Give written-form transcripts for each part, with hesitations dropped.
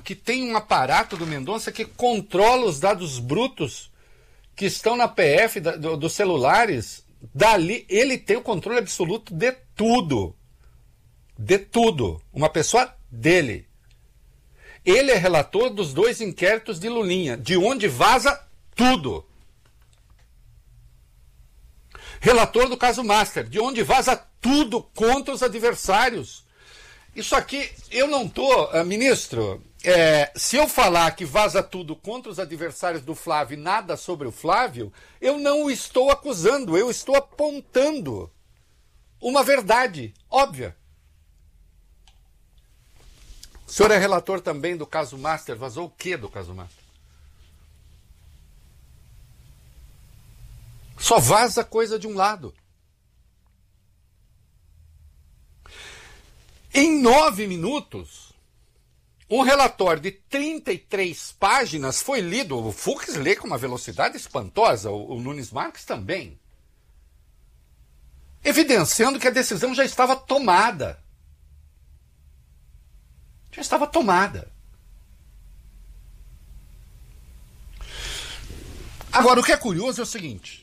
que tem um aparato do Mendonça que controla os dados brutos que estão na PF dos celulares. Dali, ele tem o controle absoluto de tudo. De tudo. Uma pessoa dele. Ele é relator dos 2 inquéritos de Lulinha, de onde vaza tudo. Relator do caso Master, de onde vaza tudo contra os adversários. Isso aqui, eu não estou, ministro, se eu falar que vaza tudo contra os adversários do Flávio e nada sobre o Flávio, eu não o estou acusando, eu estou apontando uma verdade óbvia. O senhor é relator também do caso Master, vazou o que do caso Master? Só vaza coisa de um lado. Em 9 minutos, um relatório de 33 páginas foi lido. O Fux lê com uma velocidade espantosa, o Nunes Marques também. Evidenciando que a decisão já estava tomada. Já estava tomada. Agora, o que é curioso é o seguinte.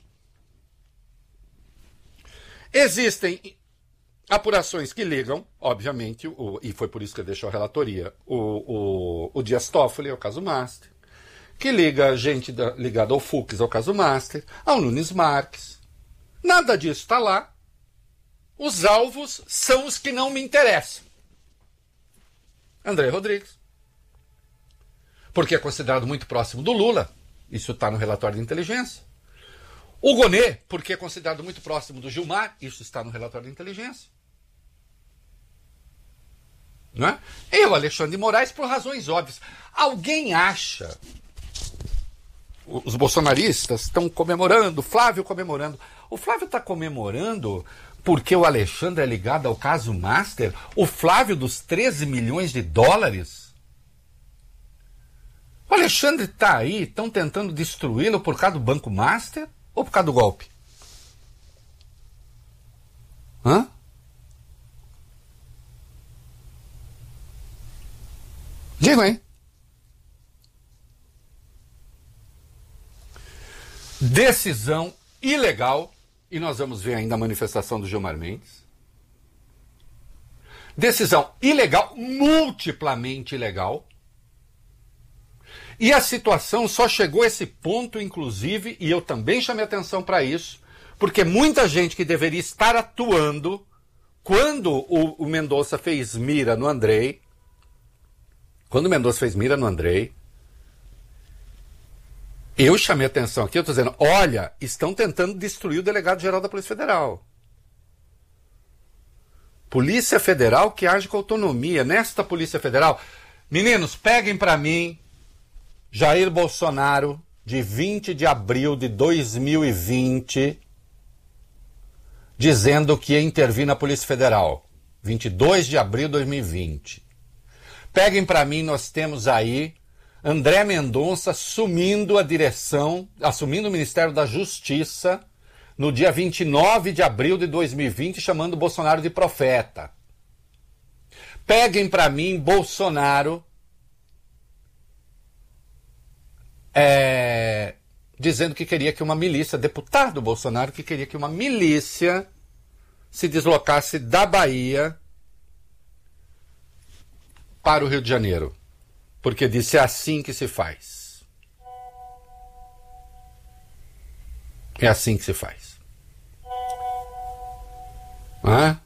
Existem apurações que ligam, obviamente, e foi por isso que eu deixo a relatoria, o Dias Toffoli ao caso Master, que liga gente ligada ao Fux ao caso Master, ao Nunes Marques. Nada disso está lá. Os alvos são os que não me interessam. André Rodrigues, porque é considerado muito próximo do Lula, isso está no relatório de inteligência. O Gonê, porque é considerado muito próximo do Gilmar, isso está no relatório de inteligência. Não é? E o Alexandre de Moraes, por razões óbvias. Alguém acha, os bolsonaristas estão comemorando, o Flávio comemorando. O Flávio está comemorando porque o Alexandre é ligado ao caso Master? O Flávio dos 13 milhões de dólares? O Alexandre está aí, estão tentando destruí-lo por causa do Banco Master ou por causa do golpe? Hã? Digo, hein? Decisão ilegal, e nós vamos ver ainda a manifestação do Gilmar Mendes. Decisão ilegal, multiplamente ilegal. E a situação só chegou a esse ponto, inclusive, e eu também chamei atenção para isso, porque muita gente que deveria estar atuando quando o Mendonça fez mira no Andrei, eu chamei atenção aqui, eu estou dizendo, olha, estão tentando destruir o delegado-geral da Polícia Federal. Polícia Federal que age com autonomia. Nesta Polícia Federal, meninos, peguem para mim Jair Bolsonaro, de 20 de abril de 2020, dizendo que ia intervir na Polícia Federal. 22 de abril de 2020. Peguem para mim, nós temos aí André Mendonça assumindo a direção, assumindo o Ministério da Justiça, no dia 29 de abril de 2020, chamando o Bolsonaro de profeta. Peguem para mim Bolsonaro dizendo que queria que uma milícia, deputado Bolsonaro, que queria que uma milícia se deslocasse da Bahia para o Rio de Janeiro. Porque disse, é assim que se faz. É assim que se faz. Hã?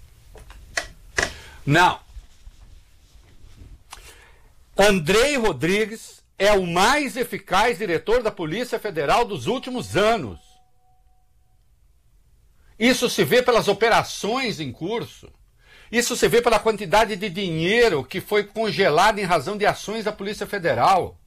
Não. Andrei Rodrigues é o mais eficaz diretor da Polícia Federal dos últimos anos. Isso se vê pelas operações em curso. Isso se vê pela quantidade de dinheiro que foi congelado em razão de ações da Polícia Federal.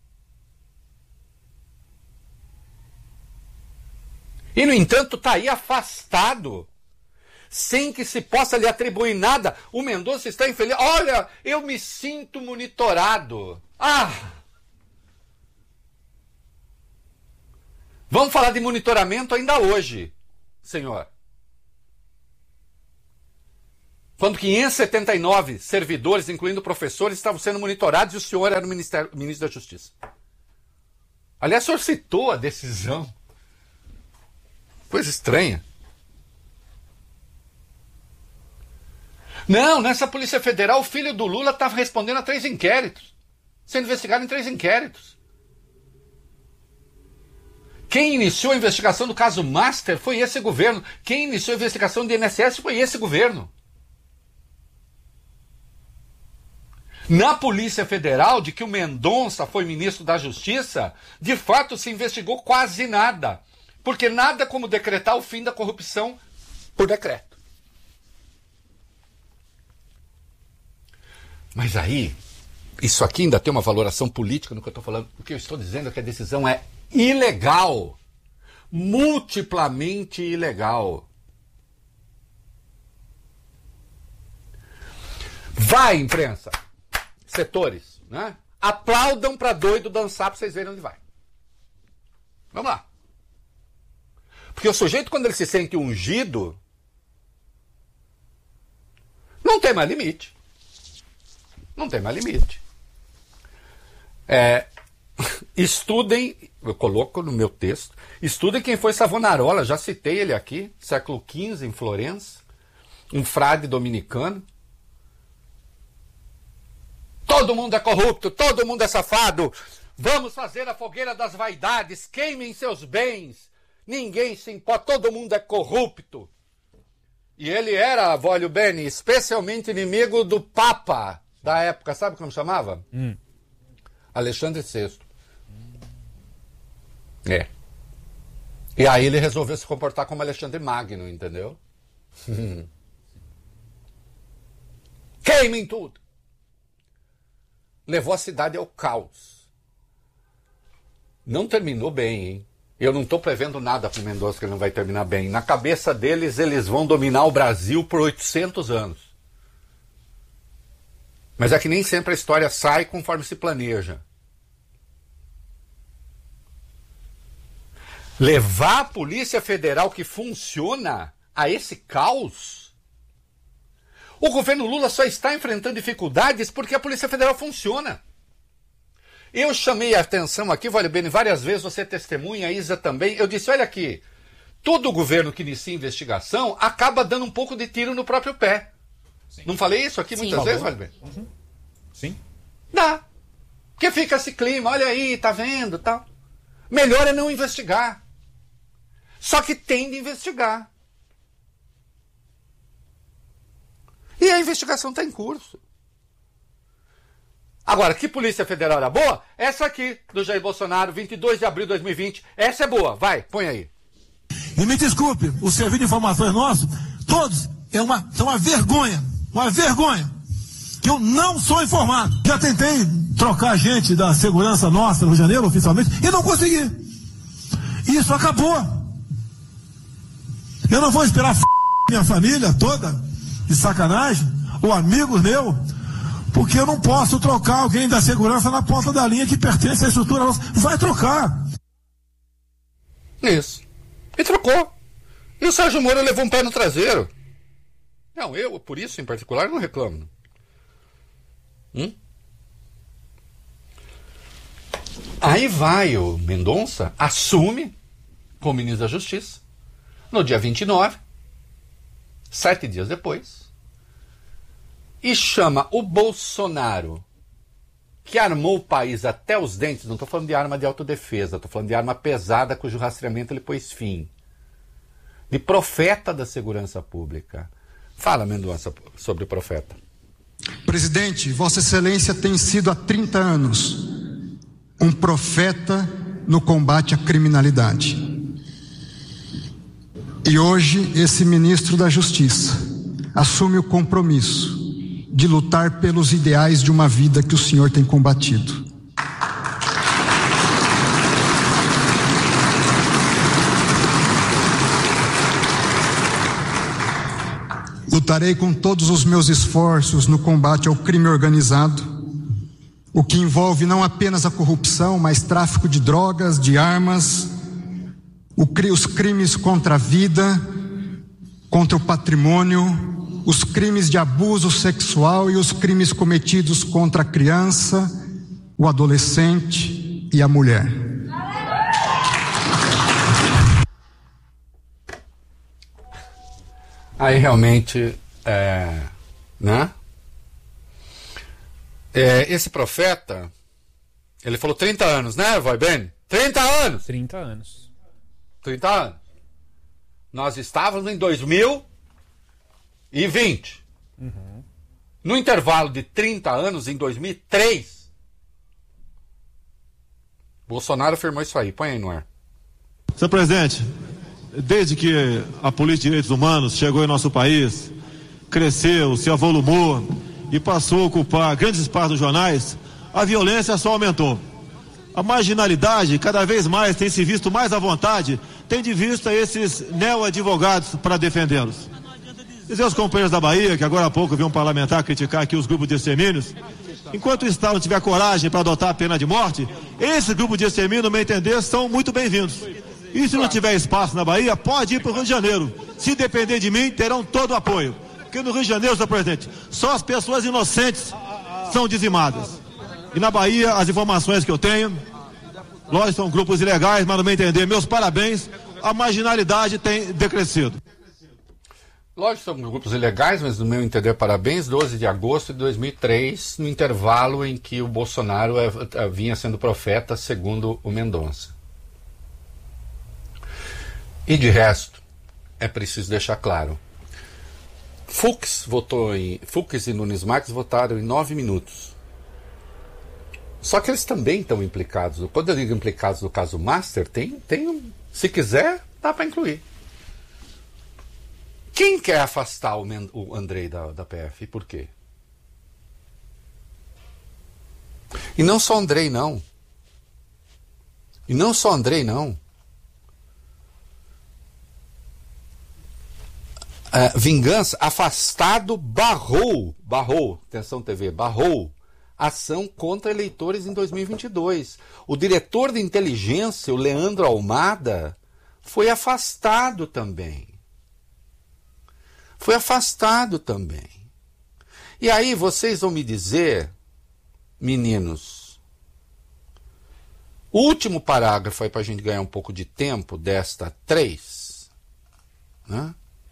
E, no entanto, está aí afastado, sem que se possa lhe atribuir nada. O Mendonça está infeliz. Olha, eu me sinto monitorado. Vamos falar de monitoramento ainda hoje, senhor. quando 579 servidores, incluindo professores, estavam sendo monitorados e o senhor era o ministro da Justiça. Aliás, o senhor citou a decisão. Coisa estranha. Não, nessa Polícia Federal, o filho do Lula estava respondendo a 3 inquéritos. Sendo investigado em 3 inquéritos. Quem iniciou a investigação do caso Master foi esse governo. Quem iniciou a investigação do INSS foi esse governo. Na Polícia Federal, de que o Mendonça foi ministro da Justiça, de fato se investigou quase nada. Porque nada como decretar o fim da corrupção por decreto. Mas aí, isso aqui ainda tem uma valoração política no que eu estou falando. O que eu estou dizendo é que a decisão é ilegal. Multiplamente ilegal. Vai, imprensa. Setores, né? Aplaudam para doido dançar para vocês verem onde vai. Vamos lá. Porque o sujeito, quando ele se sente ungido, não tem mais limite. Não tem mais limite. Estudem, eu coloco no meu texto, estudem quem foi Savonarola, já citei ele aqui, século XV, em Florença, um frade dominicano. Todo mundo é corrupto, todo mundo é safado, vamos fazer a fogueira das vaidades, queimem seus bens, ninguém se importa, todo mundo é corrupto. E ele era, voglio bene, especialmente inimigo do Papa da época, sabe como chamava? Alexandre VI. E aí ele resolveu se comportar como Alexandre Magno, entendeu? Queimem tudo! Levou a cidade ao caos. Não terminou bem, hein? Eu não estou prevendo nada para o Mendonça que ele não vai terminar bem. Na cabeça deles, eles vão dominar o Brasil por 800 anos. Mas é que nem sempre a história sai conforme se planeja. Levar a Polícia Federal que funciona a esse caos? O governo Lula só está enfrentando dificuldades porque a Polícia Federal funciona. Eu chamei a atenção aqui, vale bem, várias vezes, você testemunha, a Isa também. Eu disse, olha aqui, todo governo que inicia investigação acaba dando um pouco de tiro no próprio pé. Sim. Não falei isso aqui muitas vezes, vale bem? Sim. Dá. Porque fica esse clima, olha aí, tá vendo, tal. Melhor é não investigar. Só que tem de investigar. E a investigação está em curso. Agora, que Polícia Federal era boa? Essa aqui, do Jair Bolsonaro, 22 de abril de 2020. Essa é boa. Vai, põe aí. E me desculpe, o serviço de informações nosso, todos, são uma vergonha. Uma vergonha. Que eu não sou informado. Já tentei trocar gente da segurança nossa no Rio de Janeiro, oficialmente, e não consegui. Isso acabou. Eu não vou esperar minha família toda, de sacanagem, ou amigos meus, porque eu não posso trocar alguém da segurança na ponta da linha que pertence à estrutura nossa. Vai trocar. Isso. E trocou. E o Sérgio Moro levou um pé no traseiro. Não, eu, por isso em particular, não reclamo. Aí vai o Mendonça, assume como ministro da Justiça, no dia 29, 7 dias depois, e chama o Bolsonaro, que armou o país até os dentes, não estou falando de arma de autodefesa, estou falando de arma pesada cujo rastreamento ele pôs fim, de profeta da segurança pública. Fala, Mendonça, sobre o profeta. Presidente, Vossa Excelência tem sido há 30 anos um profeta no combate à criminalidade. E hoje esse ministro da Justiça assume o compromisso de lutar pelos ideais de uma vida que o senhor tem combatido. Lutarei com todos os meus esforços no combate ao crime organizado, o que envolve não apenas a corrupção, mas tráfico de drogas, de armas, os crimes contra a vida, contra o patrimônio, os crimes de abuso sexual e os crimes cometidos contra a criança, o adolescente e a mulher. Aí realmente, né? Esse profeta, ele falou 30 anos, né, vai bem? 30 anos! 30 anos. 30 anos. Nós estávamos em 2020. Uhum. No intervalo de 30 anos, em 2003, Bolsonaro afirmou isso aí. Põe aí no ar. Senhor presidente, desde que a política de direitos humanos chegou em nosso país, cresceu, se avolumou e passou a ocupar grandes espaços nos jornais, a violência só aumentou. A marginalidade cada vez mais tem se visto mais à vontade, tem de vista esses neo-advogados para defendê-los. Dizer aos companheiros da Bahia, que agora há pouco vi um parlamentar criticar aqui os grupos de extermínios, enquanto o Estado não tiver coragem para adotar a pena de morte, esses grupos de extermínio, no meu entender, são muito bem-vindos. E se não tiver espaço na Bahia, pode ir para o Rio de Janeiro. Se depender de mim, terão todo o apoio. Porque no Rio de Janeiro, senhor presidente, só as pessoas inocentes são dizimadas. E na Bahia, as informações que eu tenho, lógico, são grupos ilegais, mas no meu entender, meus parabéns, a marginalidade tem decrescido. Lógico, são grupos ilegais, mas no meu entender, parabéns, 12 de agosto de 2003, no intervalo em que o Bolsonaro vinha sendo profeta, segundo o Mendonça. E de resto, é preciso deixar claro. Fux e Nunes Marques votaram em 9 minutos. Só que eles também estão implicados. Quando eu digo implicados no caso Master, se quiser, dá para incluir. Quem quer afastar o Andrei da PF e por quê? E não só Andrei, não. Vingança, afastado, barrou, atenção TV, barrou ação contra eleitores em 2022. O diretor de inteligência, o Leandro Almada, foi afastado também. E aí vocês vão me dizer, meninos, o último parágrafo aí para a gente ganhar um pouco de tempo desta 3, né?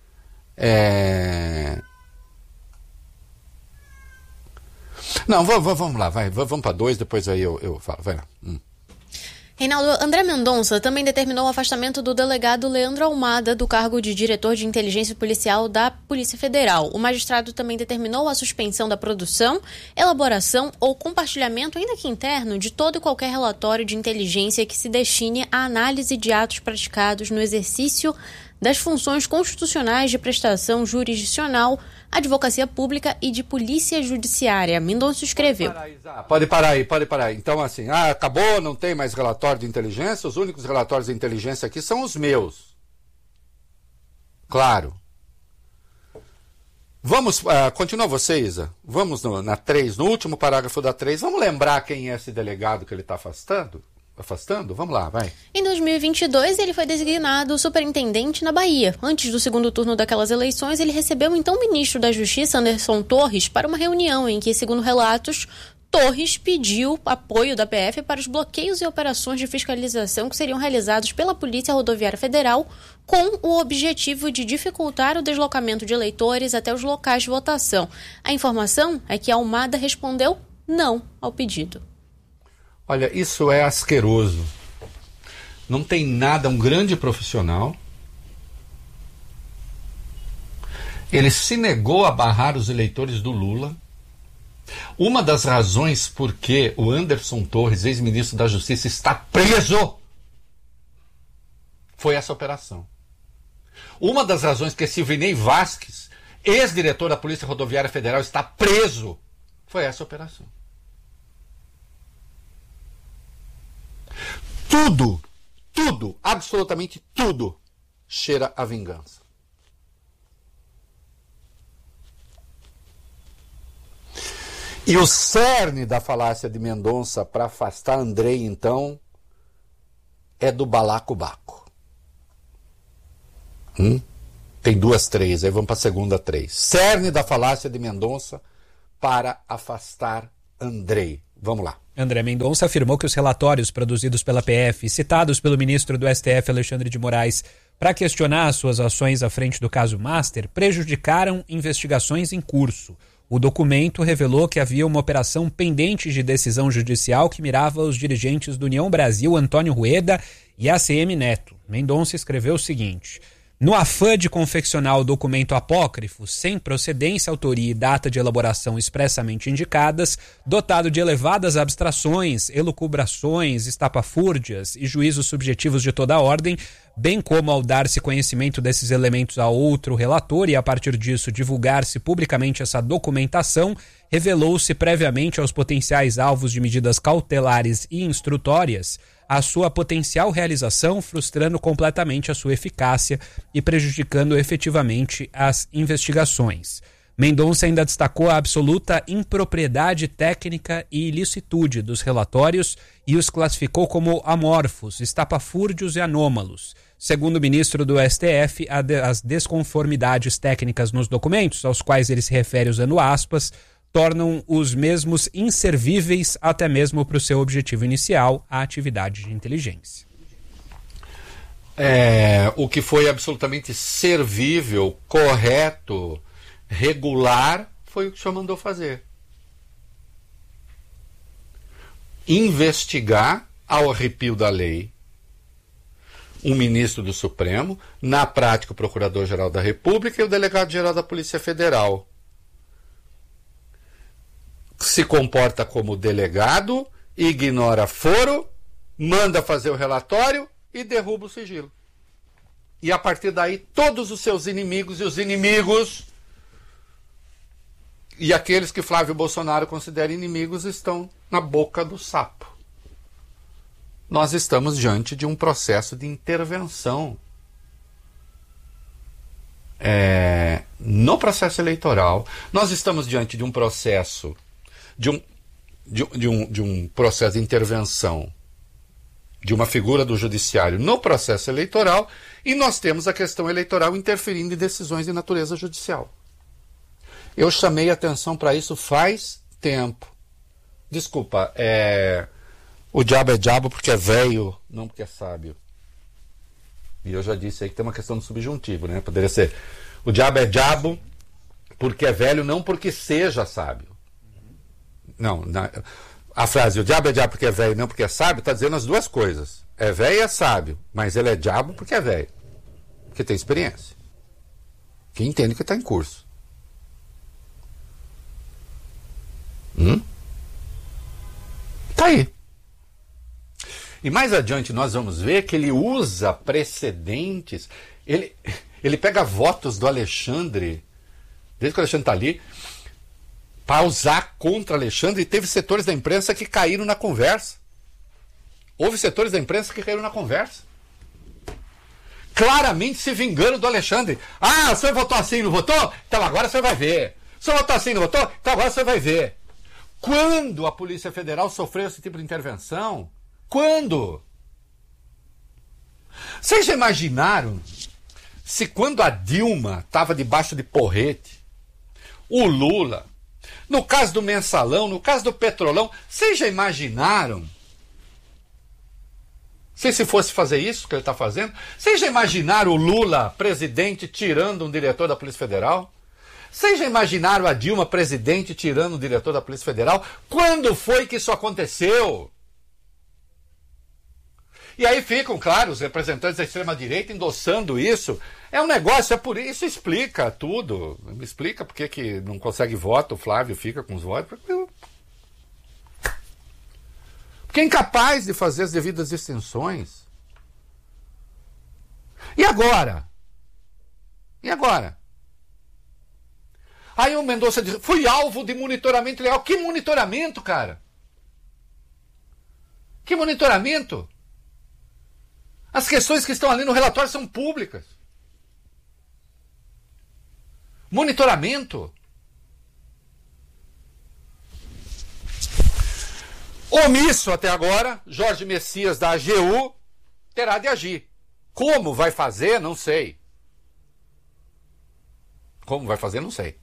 Não, vamos lá, vamos para 2, depois aí eu falo, vai lá. Reinaldo, André Mendonça também determinou o afastamento do delegado Leandro Almada do cargo de diretor de inteligência policial da Polícia Federal. O magistrado também determinou a suspensão da produção, elaboração ou compartilhamento, ainda que interno, de todo e qualquer relatório de inteligência que se destine à análise de atos praticados no exercício das funções constitucionais de prestação jurisdicional, advocacia pública e de polícia judiciária. Mendonça escreveu. Pode parar aí. Então, assim, acabou, não tem mais relatório de inteligência, os únicos relatórios de inteligência aqui são os meus. Claro. Vamos, continua você, Isa. Vamos na 3, no último parágrafo da 3, vamos lembrar quem é esse delegado que ele está afastando? Vamos lá, vai. Em 2022, ele foi designado superintendente na Bahia. Antes do segundo turno daquelas eleições, ele recebeu o então ministro da Justiça, Anderson Torres, para uma reunião em que, segundo relatos, Torres pediu apoio da PF para os bloqueios e operações de fiscalização que seriam realizados pela Polícia Rodoviária Federal com o objetivo de dificultar o deslocamento de eleitores até os locais de votação. A informação é que Almada respondeu não ao pedido. Olha, isso é asqueroso. Não tem nada, um grande profissional. Ele se negou a barrar os eleitores do Lula. Uma das razões por que o Anderson Torres, ex-ministro da Justiça, está preso foi essa operação. Uma das razões que Silvinei Vasquez, ex-diretor da Polícia Rodoviária Federal, está preso foi essa operação. Tudo, absolutamente tudo, cheira a vingança. E o cerne da falácia de Mendonça para afastar Andrei, então, é do balacobaco. Tem 2 3, aí vamos para a segunda 3. Cerne da falácia de Mendonça para afastar Andrei. Vamos lá. André Mendonça afirmou que os relatórios produzidos pela PF, citados pelo ministro do STF, Alexandre de Moraes, para questionar as suas ações à frente do caso Master, prejudicaram investigações em curso. O documento revelou que havia uma operação pendente de decisão judicial que mirava os dirigentes do União Brasil, Antônio Rueda, e ACM Neto. Mendonça escreveu o seguinte: no afã de confeccionar o documento apócrifo, sem procedência, autoria e data de elaboração expressamente indicadas, dotado de elevadas abstrações, elucubrações, estapafúrdias e juízos subjetivos de toda a ordem, bem como ao dar-se conhecimento desses elementos a outro relator e, a partir disso, divulgar-se publicamente essa documentação, revelou-se previamente aos potenciais alvos de medidas cautelares e instrutórias a sua potencial realização, frustrando completamente a sua eficácia e prejudicando efetivamente as investigações. Mendonça ainda destacou a absoluta impropriedade técnica e ilicitude dos relatórios e os classificou como amorfos, estapafúrdios e anômalos. Segundo o ministro do STF, as desconformidades técnicas nos documentos, aos quais ele se refere usando aspas, tornam os mesmos inservíveis até mesmo para o seu objetivo inicial, a atividade de inteligência. O que foi absolutamente servível, correto, regular, foi o que o senhor mandou fazer. Investigar ao arrepio da lei um ministro do Supremo, na prática o Procurador-Geral da República e o Delegado-Geral da Polícia Federal. Se comporta como delegado, ignora foro, manda fazer o relatório e derruba o sigilo. E a partir daí todos os seus inimigos e aqueles que Flávio Bolsonaro considera inimigos estão na boca do sapo. Nós estamos diante de um processo de intervenção no processo eleitoral. Nós estamos diante de um processo de um processo de intervenção de uma figura do judiciário no processo eleitoral, e nós temos a questão eleitoral interferindo em decisões de natureza judicial. Eu chamei atenção para isso faz tempo. Desculpa, o diabo é diabo porque é velho, não porque é sábio. E eu já disse aí que tem uma questão do subjuntivo, né? Poderia ser o diabo é diabo porque é velho, não porque seja sábio. Não, a frase o diabo é diabo porque é velho, não porque é sábio, está dizendo as duas coisas. É velho e é sábio, mas ele é diabo porque é velho. Porque tem experiência. Que entende que está em curso. Tá aí. E mais adiante nós vamos ver que ele usa precedentes. Ele pega votos do Alexandre, desde que o Alexandre está ali, para usar contra Alexandre, e teve setores da imprensa que caíram na conversa. Houve setores da imprensa que caíram na conversa. Claramente se vingando do Alexandre. Ah, o senhor votou assim, não votou? Então agora você vai ver. O senhor votou assim, não votou? Então agora você vai ver. Quando a Polícia Federal sofreu esse tipo de intervenção? Quando? Vocês já imaginaram se quando a Dilma estava debaixo de porrete, o Lula, no caso do Mensalão, no caso do Petrolão, vocês já imaginaram? Se fosse fazer isso que ele está fazendo, vocês já imaginaram o Lula, presidente, tirando um diretor da Polícia Federal? Vocês já imaginaram a Dilma, presidente, tirando um diretor da Polícia Federal? Quando foi que isso aconteceu? E aí ficam, claro, os representantes da extrema-direita endossando isso. É um negócio, isso explica tudo. Explica por que não consegue voto, o Flávio fica com os votos. Porque é incapaz de fazer as devidas distinções. E agora? E agora? Aí o Mendonça diz, fui alvo de monitoramento legal. Que monitoramento, cara? Que monitoramento? As questões que estão ali no relatório são públicas. Monitoramento. Omisso até agora, Jorge Messias da AGU terá de agir. Como vai fazer, não sei. Como vai fazer, não sei.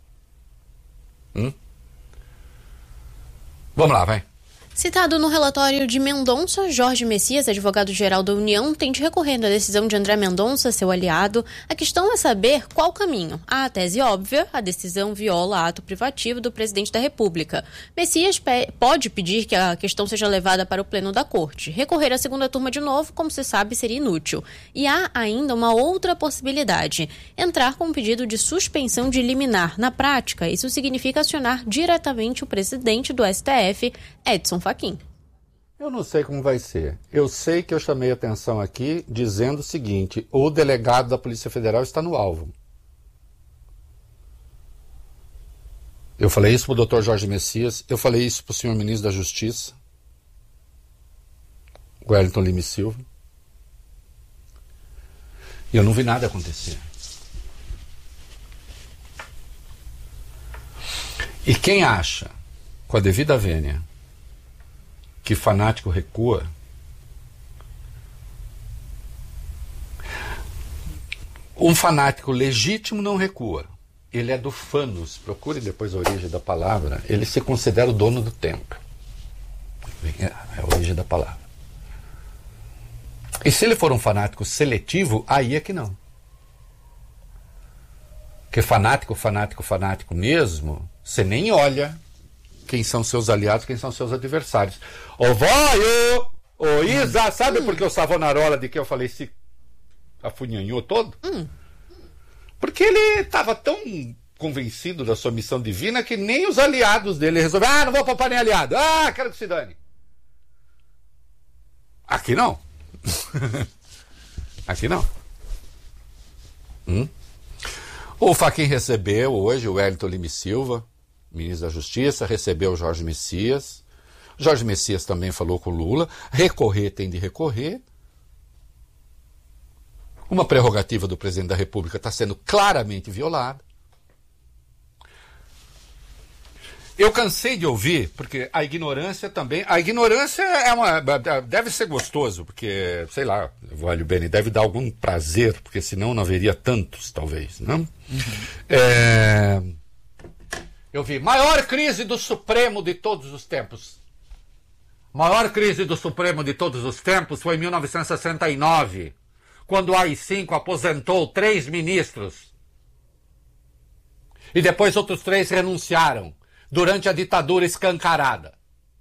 Vamos lá, vai. Citado no relatório de Mendonça, Jorge Messias, advogado-geral da União, tem de recorrer da decisão de André Mendonça, seu aliado. A questão é saber qual caminho. A tese óbvia, a decisão viola ato privativo do presidente da República. Messias pode pedir que a questão seja levada para o pleno da Corte. Recorrer à segunda turma de novo, como se sabe, seria inútil. E há ainda uma outra possibilidade: entrar com um pedido de suspensão de liminar. Na prática, isso significa acionar diretamente o presidente do STF, Edson Fachin. Eu não sei como vai ser. Eu sei que eu chamei atenção aqui dizendo o seguinte: o delegado da Polícia Federal está no alvo. Eu falei isso para o Dr. Jorge Messias, eu falei isso para o senhor ministro da Justiça, Wellington Lima e Silva. E eu não vi nada acontecer. E quem acha, com a devida vênia, que fanático recua, um fanático legítimo não recua. Ele é do fanos, procure depois a origem da palavra, ele se considera o dono do tempo. É a origem da palavra. E se ele for um fanático seletivo, aí é que não. Porque fanático mesmo, você nem olha quem são seus aliados, quem são seus adversários. Ô Vóio, ô Isa, sabe por que o Savonarola, de que eu falei, se afunhanhou todo? Porque ele estava tão convencido da sua missão divina que nem os aliados dele resolveram: não vou poupar nem aliado, quero que se dane. Aqui não. Aqui não. O Fachin recebeu hoje o Wellington Lima e Silva, ministro da Justiça, recebeu o Jorge Messias. Jorge Messias também falou com o Lula. Recorrer tem de recorrer. Uma prerrogativa do presidente da República está sendo claramente violada. Eu cansei de ouvir, porque a ignorância também... A ignorância deve ser gostoso, porque, sei lá, Valho Bene, deve dar algum prazer, porque senão não haveria tantos, talvez, não? Eu vi, maior crise do Supremo de todos os tempos. Maior crise do Supremo de todos os tempos foi em 1969, quando o AI-5 aposentou 3 ministros. E depois outros 3 renunciaram, durante a ditadura escancarada.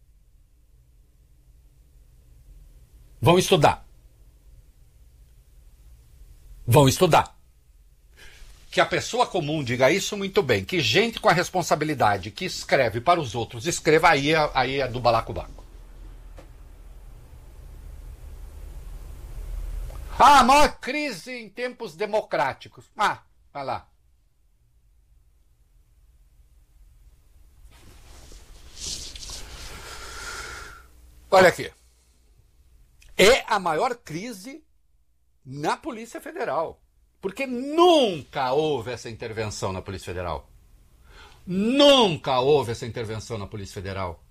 Vão estudar. Vão estudar. Que a pessoa comum diga isso muito bem, que gente com a responsabilidade que escreve para os outros escreva, aí é do balacobaco. A maior crise em tempos democráticos. Vai lá. Olha aqui. É a maior crise na Polícia Federal. Porque nunca houve essa intervenção na Polícia Federal. Nunca houve essa intervenção na Polícia Federal.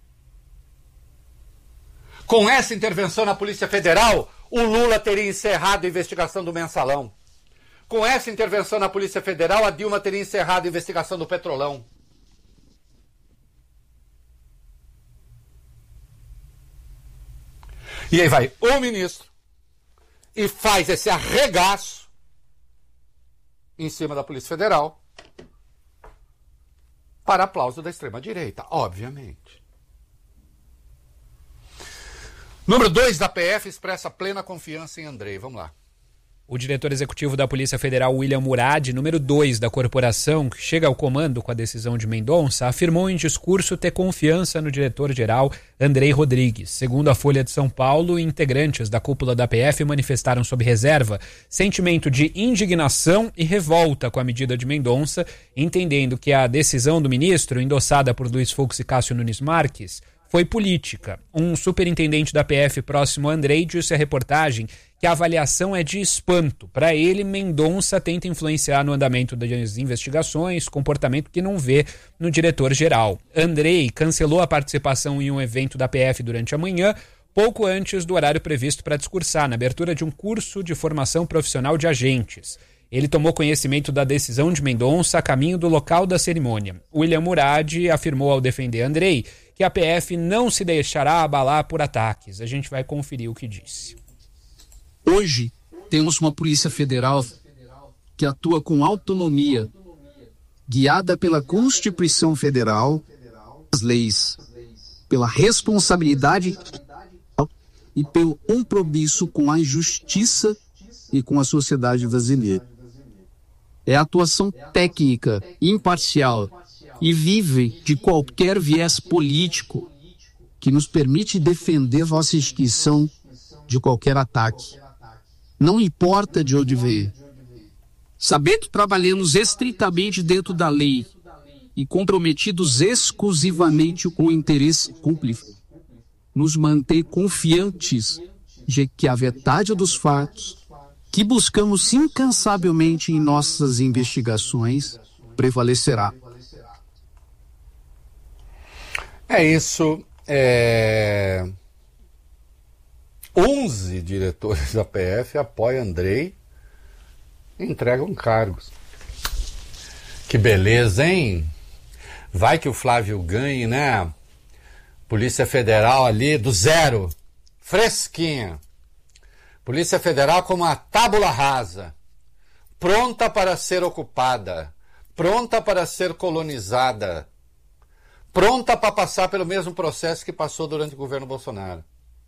Com essa intervenção na Polícia Federal, o Lula teria encerrado a investigação do Mensalão. Com essa intervenção na Polícia Federal, a Dilma teria encerrado a investigação do Petrolão. E aí vai o ministro e faz esse arregaço em cima da Polícia Federal para aplauso da extrema-direita, obviamente. Número 2 da PF expressa plena confiança em Andrei. Vamos lá. O diretor executivo da Polícia Federal, William Murad, número 2 da corporação, que chega ao comando com a decisão de Mendonça, afirmou em discurso ter confiança no diretor-geral Andrei Rodrigues. Segundo a Folha de São Paulo, integrantes da cúpula da PF manifestaram sob reserva sentimento de indignação e revolta com a medida de Mendonça, entendendo que a decisão do ministro, endossada por Luiz Fux e Cássio Nunes Marques, foi política. Um superintendente da PF próximo a Andrei disse à reportagem que a avaliação é de espanto. Para ele, Mendonça tenta influenciar no andamento das investigações, comportamento que não vê no diretor-geral. Andrei cancelou a participação em um evento da PF durante a manhã, pouco antes do horário previsto para discursar, na abertura de um curso de formação profissional de agentes. Ele tomou conhecimento da decisão de Mendonça a caminho do local da cerimônia. William Murad afirmou ao defender Andrei que a PF não se deixará abalar por ataques. A gente vai conferir o que disse. Hoje, temos uma Polícia Federal que atua com autonomia, guiada pela Constituição Federal, as leis, pela responsabilidade e pelo compromisso com a justiça e com a sociedade brasileira. É a atuação técnica, imparcial e livre de qualquer viés político que nos permite defender vossa instituição de qualquer ataque. Não importa de onde veio. Sabendo que trabalhamos estritamente dentro da lei e comprometidos exclusivamente com o interesse público, nos mantém confiantes de que a verdade dos fatos, que buscamos incansavelmente em nossas investigações, prevalecerá. É isso. 11 diretores da PF apoiam Andrei e entregam cargos. Que beleza, hein? Vai que o Flávio ganhe, né? Polícia Federal ali do zero, fresquinha. Polícia Federal com uma tábula rasa, pronta para ser ocupada, pronta para ser colonizada, pronta para passar pelo mesmo processo que passou durante o governo Bolsonaro.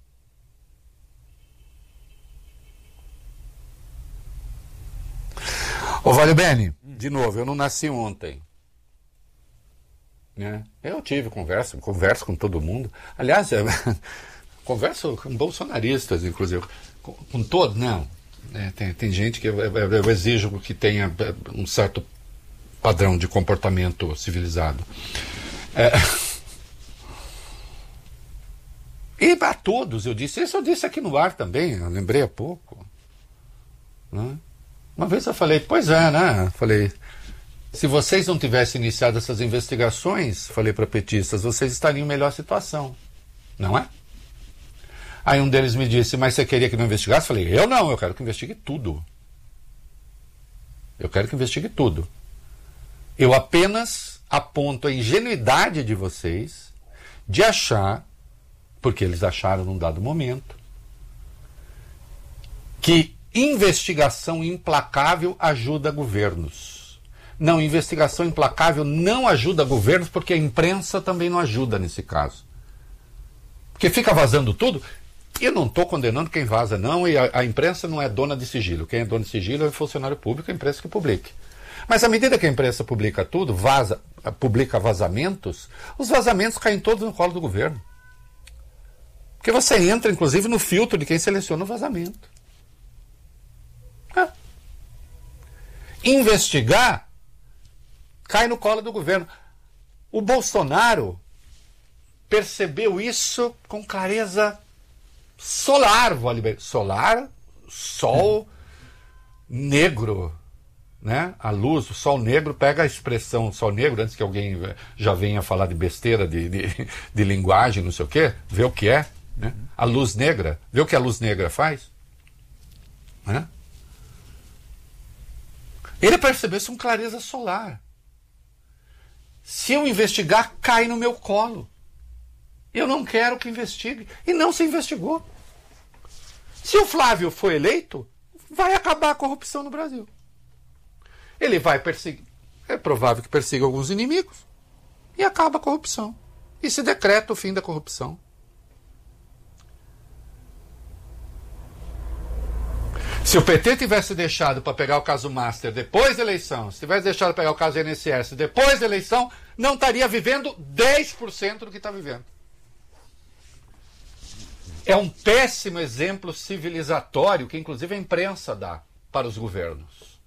Ô, Valio Bene, de novo, eu não nasci ontem. Né? Eu tive converso com todo mundo. Aliás, converso com bolsonaristas, inclusive. Com todos, não. Tem gente que eu exijo que tenha um certo padrão de comportamento civilizado. E a todos eu disse, isso eu disse aqui no ar também, eu lembrei há pouco. Né? Uma vez eu falei, pois é, né? Falei, se vocês não tivessem iniciado essas investigações, falei para petistas, vocês estariam em melhor situação, não é? Aí um deles me disse, mas você queria que não investigasse? Falei, eu não, eu quero que investigue tudo. Eu quero que investigue tudo. Eu apenas aponto a ingenuidade de vocês de achar, porque eles acharam num dado momento, que investigação implacável ajuda governos. Não, investigação implacável não ajuda governos, porque a imprensa também não ajuda nesse caso. Porque fica vazando tudo. Eu não estou condenando quem vaza, não, e a imprensa não é dona de sigilo. Quem é dono de sigilo é o funcionário público, a imprensa que publique. Mas à medida que a imprensa publica tudo, publica vazamentos, os vazamentos caem todos no colo do governo. Porque você entra, inclusive, no filtro de quem seleciona o vazamento. Investigar cai no colo do governo. O Bolsonaro percebeu isso com clareza solar, solar, sol negro, né? A luz, o sol negro, pega a expressão sol negro, antes que alguém já venha falar de besteira, de linguagem, não sei o quê, vê o que é, né? A luz negra, vê o que a luz negra faz, né? Ele percebeu isso com clareza solar. Se eu investigar, cai no meu colo. Eu não quero que investigue. E não se investigou. Se o Flávio for eleito, vai acabar a corrupção no Brasil. Ele vai perseguir. É provável que persiga alguns inimigos. E acaba a corrupção. E se decreta o fim da corrupção. Se o PT tivesse deixado para pegar o caso Master depois da eleição, se tivesse deixado pegar o caso INSS depois da eleição, não estaria vivendo 10% do que está vivendo. É um péssimo exemplo civilizatório que, inclusive, a imprensa dá para os governos.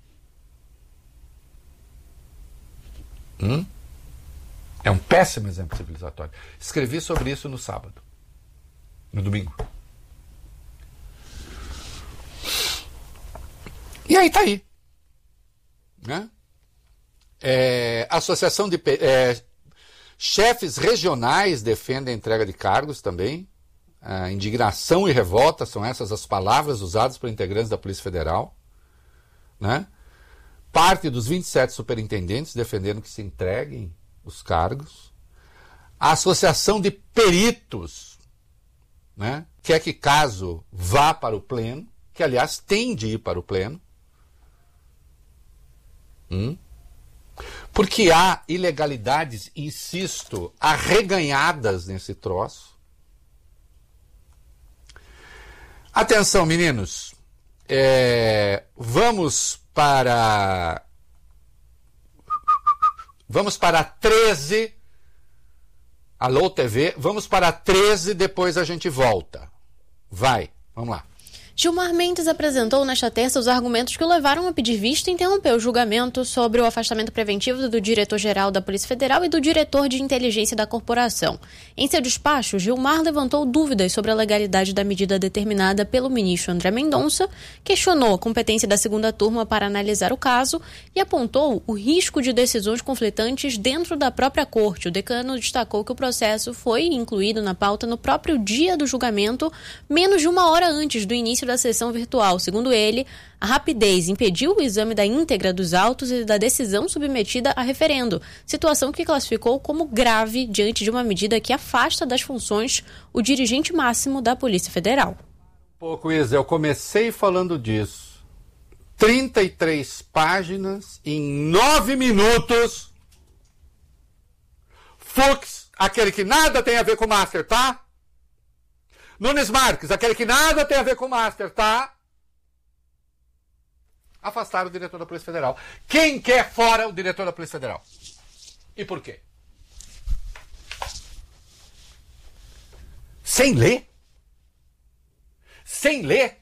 É um péssimo exemplo civilizatório. Escrevi sobre isso no sábado, no domingo. E aí tá aí. Né? Associação de chefes regionais defendem a entrega de cargos também. Indignação e revolta são essas as palavras usadas por integrantes da Polícia Federal. Né? parte dos 27 superintendentes defendendo que se entreguem os cargos. A Associação de Peritos, né, quer que caso vá para o pleno, que aliás tem de ir para o pleno, porque há ilegalidades, insisto, arreganhadas nesse troço. Atenção, meninos. Vamos para 13. Alô, TV. Vamos para 13, depois a gente volta. Vai, vamos lá. Gilmar Mendes apresentou nesta terça os argumentos que o levaram a pedir vista e interromper o julgamento sobre o afastamento preventivo do diretor-geral da Polícia Federal e do diretor de inteligência da corporação. Em seu despacho, Gilmar levantou dúvidas sobre a legalidade da medida determinada pelo ministro André Mendonça, questionou a competência da segunda turma para analisar o caso e apontou o risco de decisões conflitantes dentro da própria corte. O decano destacou que o processo foi incluído na pauta no próprio dia do julgamento, menos de uma hora antes do início da sessão virtual. Segundo ele, a rapidez impediu o exame da íntegra dos autos e da decisão submetida a referendo, situação que classificou como grave diante de uma medida que afasta das funções o dirigente máximo da Polícia Federal. Pouco, Isa, eu comecei falando disso. 33 páginas em 9 minutos. Fux, aquele que nada tem a ver com o Master, tá? Nunes Marques, aquele que nada tem a ver com o Master, tá? Afastaram o diretor da Polícia Federal. Quem quer fora o diretor da Polícia Federal? E por quê? Sem ler? Sem ler?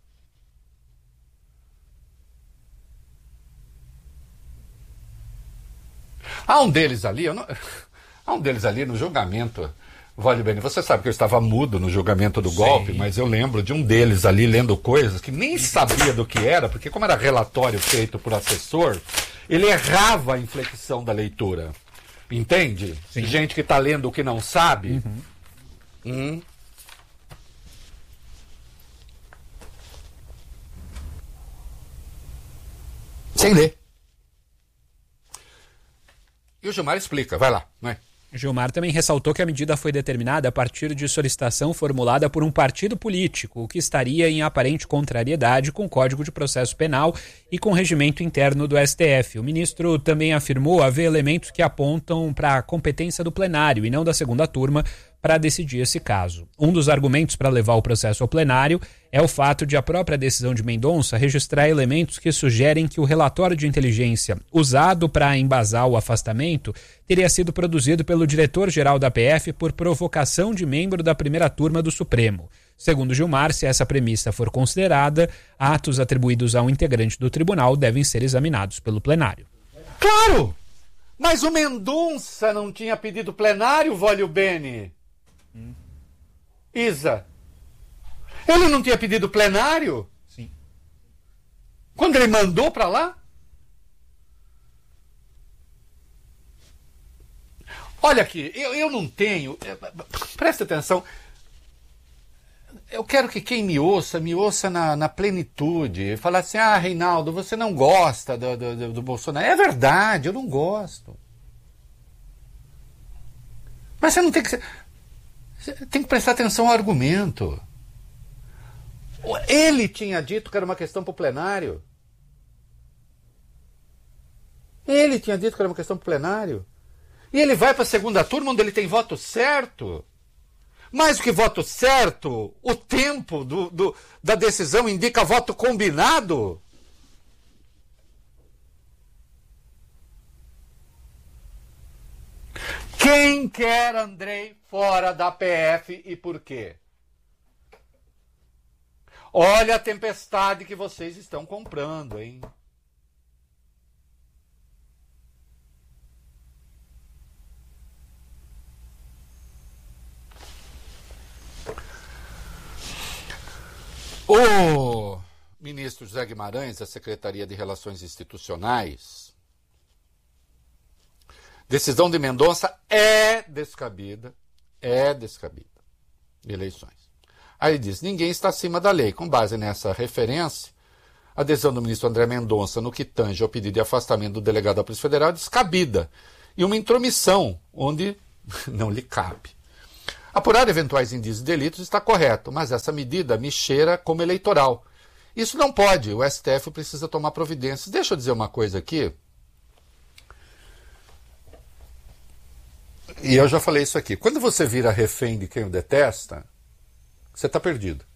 Há um deles ali no julgamento. Vale bem, você sabe que eu estava mudo no julgamento do golpe, mas eu lembro de um deles ali lendo coisas que nem sabia do que era, porque como era relatório feito por assessor, ele errava a inflexão da leitura. Entende? Sim. Gente que está lendo o que não sabe. Sem ler. E o Gilmar explica, vai lá, não é? Gilmar também ressaltou que a medida foi determinada a partir de solicitação formulada por um partido político, o que estaria em aparente contrariedade com o Código de Processo Penal e com o regimento interno do STF. O ministro também afirmou haver elementos que apontam para a competência do plenário e não da segunda turma para decidir esse caso. Um dos argumentos para levar o processo ao plenário é o fato de a própria decisão de Mendonça registrar elementos que sugerem que o relatório de inteligência usado para embasar o afastamento teria sido produzido pelo diretor-geral da PF por provocação de membro da primeira turma do Supremo. Segundo Gilmar, se essa premissa for considerada, atos atribuídos a um integrante do tribunal devem ser examinados pelo plenário. Claro! Mas o Mendonça não tinha pedido plenário, Vólio Bene. Isa, ele não tinha pedido plenário? Sim. Quando ele mandou para lá? Olha aqui, eu não tenho... Presta atenção. Eu quero que quem me ouça na plenitude. Falar assim, Reinaldo, você não gosta do Bolsonaro. É verdade, eu não gosto. Mas você não tem que ser... Você tem que prestar atenção ao argumento. Ele tinha dito que era uma questão para o plenário. Ele tinha dito que era uma questão para o plenário. E ele vai para a segunda turma, onde ele tem voto certo. Mais do que voto certo, o tempo da decisão indica voto combinado. Quem quer Andrei fora da PF e por quê? Olha a tempestade que vocês estão comprando, hein? O ministro José Guimarães, da Secretaria de Relações Institucionais, decisão de Mendonça é descabida. Eleições. Aí ele diz, ninguém está acima da lei. Com base nessa referência, A decisão do ministro André Mendonça no que tange ao pedido de afastamento do delegado da Polícia Federal é descabida e uma intromissão onde não lhe cabe. Apurar eventuais indícios de delitos está correto, mas essa medida me cheira como eleitoral. Isso não pode, o STF precisa tomar providências. Deixa eu dizer uma coisa aqui. E eu já falei isso aqui. Quando você vira refém de quem o detesta, você está perdido.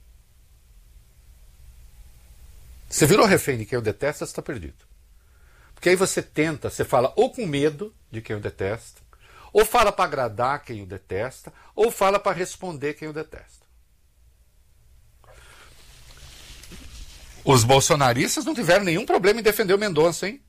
Você virou refém de quem o detesta, você está perdido. Porque aí você tenta, você fala ou com medo de quem o detesta, ou fala para agradar quem o detesta, ou fala para responder quem o detesta. Os bolsonaristas não tiveram nenhum problema em defender o Mendonça, hein?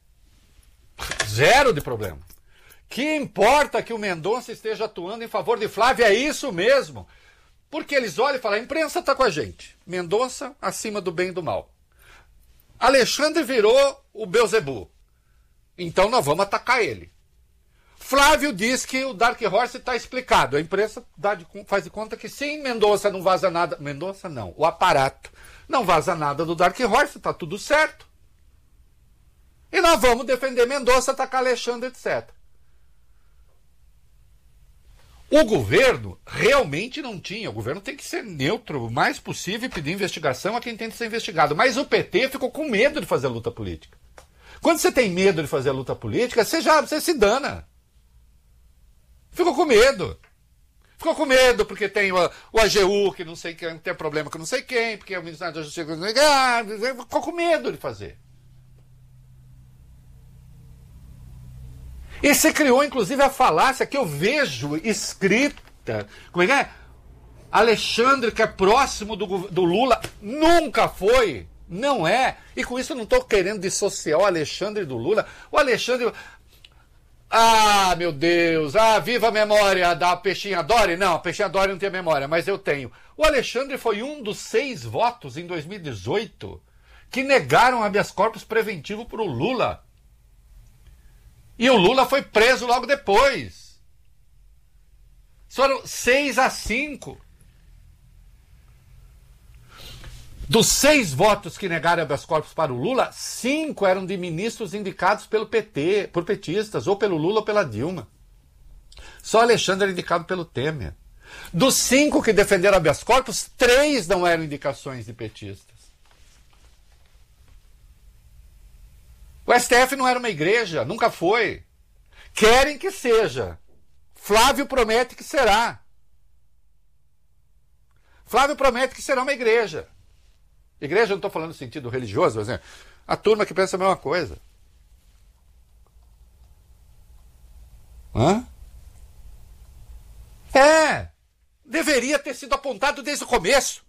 Zero de problema. Que importa que o Mendonça esteja atuando em favor de Flávio, é isso mesmo. Porque eles olham e falam, a imprensa está com a gente. Mendonça acima do bem e do mal. Alexandre virou o Beelzebub. Então nós vamos atacar ele. Flávio diz que o Dark Horse está explicado. A imprensa faz de conta que sim, Mendonça não vaza nada. Mendonça não, o aparato não vaza nada do Dark Horse, está tudo certo. E nós vamos defender Mendonça, atacar Alexandre, etc. O governo realmente não tinha. O governo tem que ser neutro o mais possível e pedir investigação a quem tem que ser investigado. Mas o PT ficou com medo de fazer a luta política. Quando você tem medo de fazer a luta política, você se dana. Ficou com medo. Ficou com medo porque tem o AGU, que não sei quem, tem problema com não sei quem, porque o Ministério da Justiça não sei quem. Ficou com medo de fazer. E se criou, inclusive, a falácia que eu vejo escrita. Como é que é? Alexandre, que é próximo do Lula, nunca foi. Não é. E com isso eu não estou querendo dissociar o Alexandre do Lula. O Alexandre... Ah, meu Deus. Ah, viva a memória da Peixinha Dori. Não, a Peixinha Dori não tem memória, mas eu tenho. O Alexandre foi um dos 6 votos em 2018 que negaram habeas corpus preventivo para o Lula. E o Lula foi preso logo depois. Foram 6-5. Dos 6 votos que negaram habeas corpus para o Lula, 5 eram de ministros indicados pelo PT, por petistas, ou pelo Lula ou pela Dilma. Só Alexandre era indicado pelo Temer. Dos 5 que defenderam habeas corpus, 3 não eram indicações de petistas. O STF não era uma igreja, nunca foi. Querem que seja. Flávio promete que será. Flávio promete que será uma igreja. Igreja, eu não estou falando no sentido religioso, por exemplo. A turma que pensa a mesma coisa. Hã? Deveria ter sido apontado desde o começo.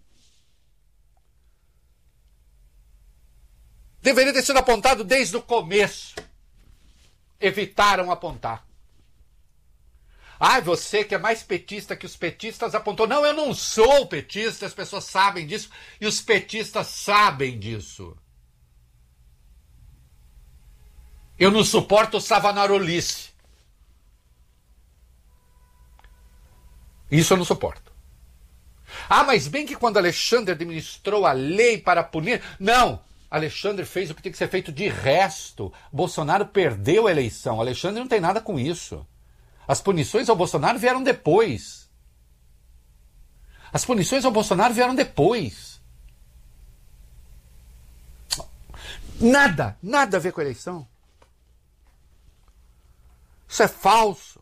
Deveria ter sido apontado desde o começo. Evitaram apontar. Ah, você que é mais petista que os petistas apontou. Não, eu não sou petista, as pessoas sabem disso e os petistas sabem disso. Eu não suporto savanarolice. Isso eu não suporto. Ah, mas bem que quando Alexandre administrou a lei para punir... Não! Alexandre fez o que tinha que ser feito de resto. Bolsonaro perdeu a eleição. Alexandre não tem nada com isso. As punições ao Bolsonaro vieram depois. As punições ao Bolsonaro vieram depois. Nada a ver com a eleição. Isso é falso.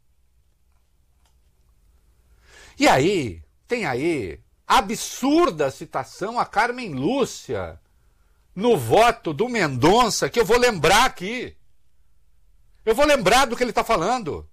E aí, tem aí absurda citação a Carmen Lúcia no voto do Mendonça, que eu vou lembrar aqui. Eu vou lembrar do que ele está falando.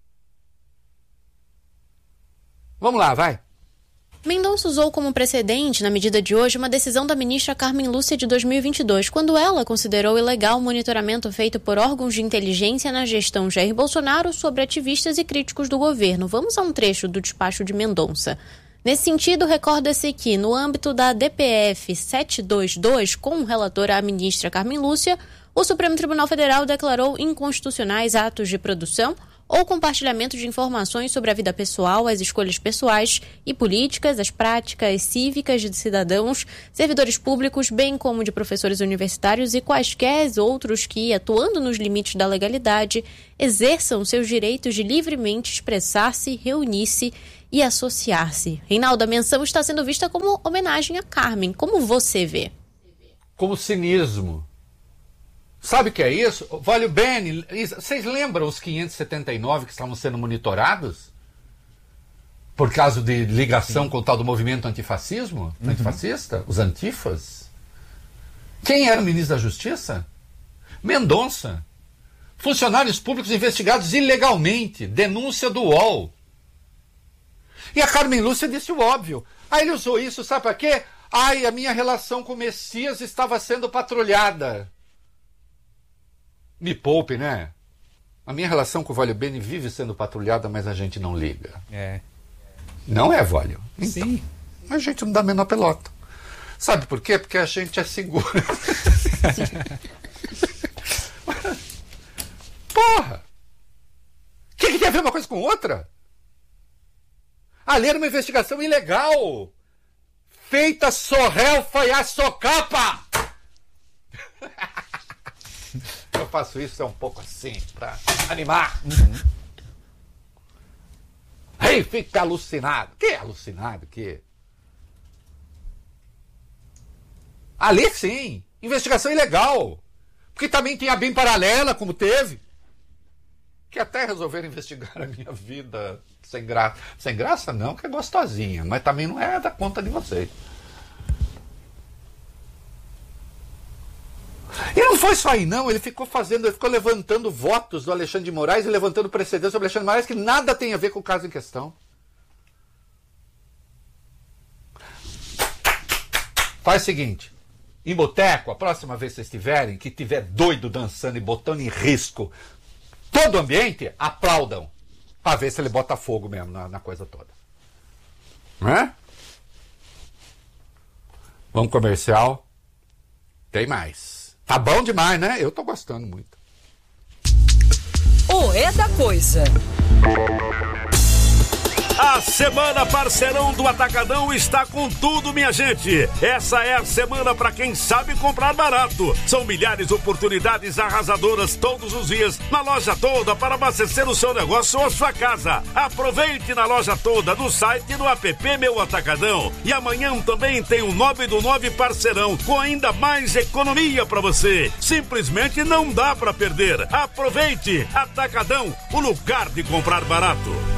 Vamos lá, vai. Mendonça usou como precedente, na medida de hoje, uma decisão da ministra Carmen Lúcia de 2022, quando ela considerou ilegal o monitoramento feito por órgãos de inteligência na gestão Jair Bolsonaro sobre ativistas e críticos do governo. Vamos a um trecho do despacho de Mendonça. Nesse sentido, recorda-se que, no âmbito da DPF 722, com relatora a ministra Carmen Lúcia, o Supremo Tribunal Federal declarou inconstitucionais atos de produção ou compartilhamento de informações sobre a vida pessoal, as escolhas pessoais e políticas, as práticas cívicas de cidadãos, servidores públicos, bem como de professores universitários e quaisquer outros que, atuando nos limites da legalidade, exerçam seus direitos de livremente expressar-se, reunir-se e associar-se. Reinaldo, a menção está sendo vista como homenagem a Carmen. Como você vê? Como cinismo. Sabe o que é isso? Vale bene, vocês lembram os 579 que estavam sendo monitorados? Por causa de ligação com o tal do movimento antifascismo? Antifascista? Os antifas? Quem era o ministro da Justiça? Mendonça. Funcionários públicos investigados ilegalmente. Denúncia do UOL. E a Carmen Lúcia disse o óbvio. Aí ele usou isso, sabe para quê? Ai, a minha relação com o Messias estava sendo patrulhada. Me poupe, né? A minha relação com o Vólio Bene vive sendo patrulhada, mas a gente não liga. Não é, Vólio? Então, sim. A gente não dá a menor pelota. Sabe por quê? Porque a gente é seguro. Porra! O que tem a ver uma coisa com outra? Ali era uma investigação ilegal. Feita sorrelfa e a socapa! Eu faço isso um pouco assim, pra animar. Aí fica alucinado. Que alucinado? Que? Ali sim, investigação ilegal. Porque também tinha a BIM paralela, como teve. Que até resolveram investigar a minha vida sem graça. Sem graça não, que é gostosinha, mas também não é da conta de vocês. E não foi só aí não, ele ficou levantando votos do Alexandre de Moraes e levantando precedentes sobre Alexandre de Moraes que nada tem a ver com o caso em questão. Faz o seguinte, em boteco, a próxima vez que vocês estiverem, que tiver doido dançando e botando em risco todo o ambiente, aplaudam, para ver se ele bota fogo mesmo na coisa toda. Não é? Vamos comercial, tem mais. Tá bom demais, né? Eu tô gostando muito. O É da Coisa. A Semana Parceirão do Atacadão está com tudo, minha gente. Essa é a semana para quem sabe comprar barato. São milhares de oportunidades arrasadoras todos os dias na Loja Toda para abastecer o seu negócio ou a sua casa. Aproveite na Loja Toda, no site e no app Meu Atacadão. E amanhã também tem o 9 do 9 Parceirão com ainda mais economia para você. Simplesmente não dá para perder. Aproveite! Atacadão, o lugar de comprar barato.